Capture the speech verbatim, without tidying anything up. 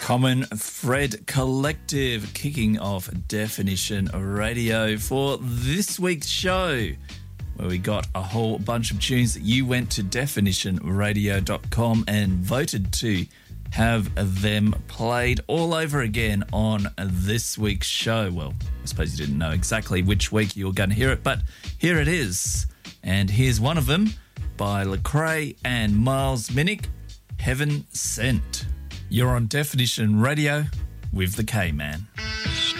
Common Thread Collective kicking off Definition Radio for this week's show, where we got a whole bunch of tunes that you went to definition radio dot com and voted to have them played all over again on this week's show. Well, I suppose you didn't know exactly which week you were going to hear it, but here it is. And here's one of them by Lecrae and Miles Minnick, Heaven Sent. You're on Definition Radio with the K-Man.